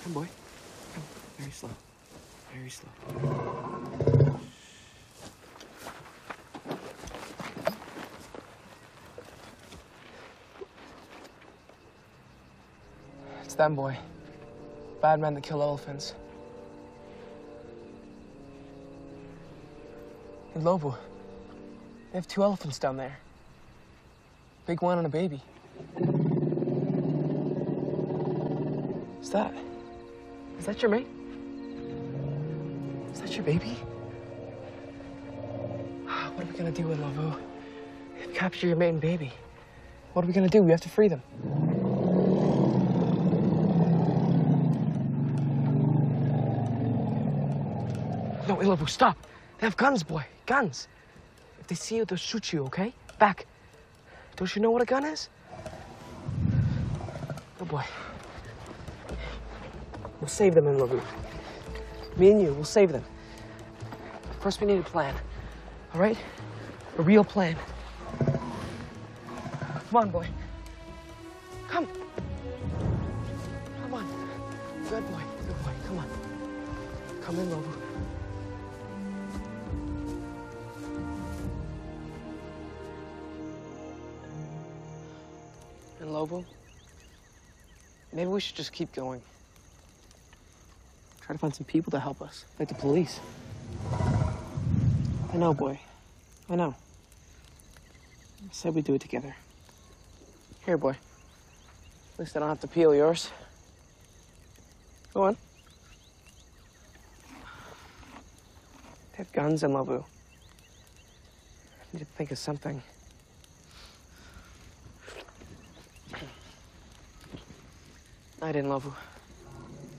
Come, boy. Come. Very slow. Very slow. It's them, boy. Bad men that kill elephants. In Lobo, they have 2 elephants down there. Big one and a baby. Is that your mate? Is that your baby? What are we gonna do with Lobo? Capture your mate and baby. What are we gonna do? We have to free them. No, Lobo, stop. They have guns, boy. Guns. If they see you, they'll shoot you, okay? Back. Don't you know what a gun is? Good boy. We'll save them in Lobo. Me and you, we'll save them. First, we need a plan. All right? A real plan. Come on, boy. Come. Come on. Good boy. Good boy. Come on. Come in, Lobo. And Lobo, maybe we should just keep going. Try to find some people to help us, like the police. I know, boy. I know. I said we'd do it together. Here, boy. At least I don't have to peel yours. Go on. They have guns in Lobo. I need to think of something. I didn't, Lobo.